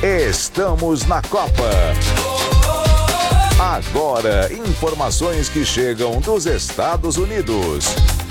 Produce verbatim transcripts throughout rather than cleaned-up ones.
Estamos na Copa. Agora, informações que chegam dos Estados Unidos.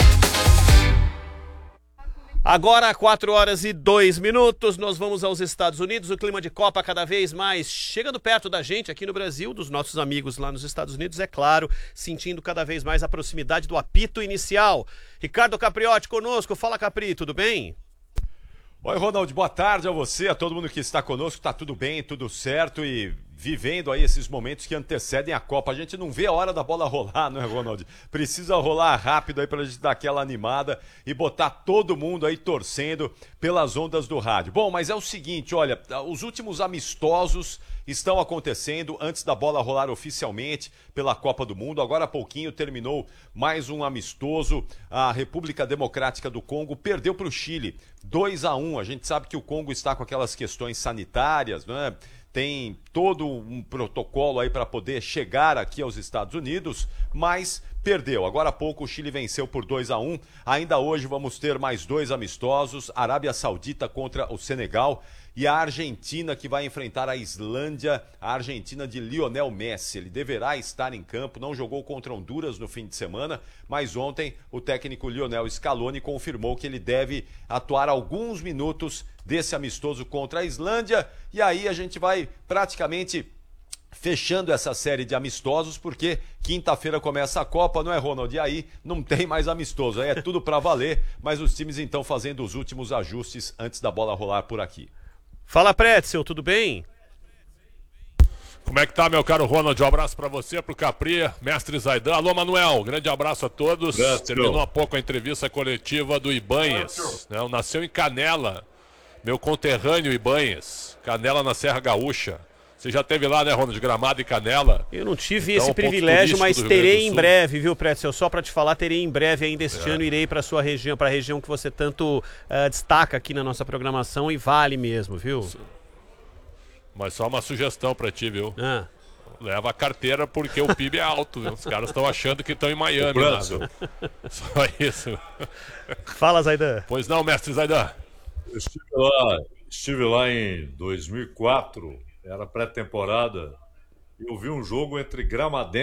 Agora, quatro horas e dois minutos, nós vamos aos Estados Unidos. O clima de Copa cada vez mais chegando perto da gente aqui no Brasil, dos nossos amigos lá nos Estados Unidos, é claro, sentindo cada vez mais a proximidade do apito inicial. Ricardo Capriotti conosco. Fala, Capri, tudo bem? Oi, Ronald, boa tarde a você, a todo mundo que está conosco. Tá tudo bem, tudo certo e vivendo aí esses momentos que antecedem a Copa. A gente não vê a hora da bola rolar, não é, Ronald? Precisa rolar rápido aí pra gente dar aquela animada e botar todo mundo aí torcendo pelas ondas do rádio. Bom, mas é o seguinte, olha, os últimos amistosos estão acontecendo antes da bola rolar oficialmente pela Copa do Mundo. Agora há pouquinho terminou mais um amistoso. A República Democrática do Congo perdeu para o Chile, dois a um. A gente sabe que o Congo está com aquelas questões sanitárias, né? Tem todo um protocolo aí para poder chegar aqui aos Estados Unidos, mas perdeu. Agora há pouco o Chile venceu por dois a um. Ainda hoje vamos ter mais dois amistosos, Arábia Saudita contra o Senegal e a Argentina que vai enfrentar a Islândia, a Argentina de Lionel Messi. Ele deverá estar em campo, não jogou contra Honduras no fim de semana, mas ontem o técnico Lionel Scaloni confirmou que ele deve atuar alguns minutos desse amistoso contra a Islândia, e aí a gente vai praticamente fechando essa série de amistosos, porque quinta-feira começa a Copa, não é, Ronald? E aí não tem mais amistoso, aí é tudo para valer, mas os times então fazendo os últimos ajustes antes da bola rolar por aqui. Fala, Pretzel, tudo bem? Como é que tá, meu caro Ronald? Um abraço pra você, pro Capri, mestre Zaidan. Alô, Manuel, grande abraço a todos. Graças Terminou há pouco a entrevista coletiva do Ibanhes, né? Nasceu em Canela, meu conterrâneo Ibanhes, Canela na Serra Gaúcha. Você já esteve lá, né, Ronald, Gramado e Canela? Eu não tive então, esse privilégio, mas terei em breve, viu, Pretzel? Só para te falar, terei em breve ainda este é. ano, irei para sua região, para a região que você tanto uh, destaca aqui na nossa programação, e vale mesmo, viu? Mas só uma sugestão para ti, viu? Ah. Leva a carteira porque o P I B é alto, viu? Os caras estão achando que estão em Miami. Lá, só isso. Fala, Zaidan. Pois não, mestre Zaidan. Eu estive lá, estive lá em dois mil e quatro, era pré-temporada, e eu vi um jogo entre Gramadense